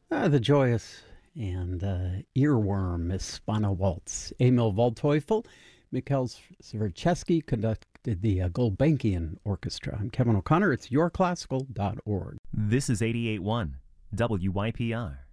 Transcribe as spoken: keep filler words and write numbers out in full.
Uh, the joyous and uh, earworm Hispano Waltz. Emil Waldteufel, Mikhail Zverchesky conducted the uh, Gulbenkian Orchestra. I'm Kevin O'Connor. It's your classical dot org. This is eighty-eight point one W Y P R.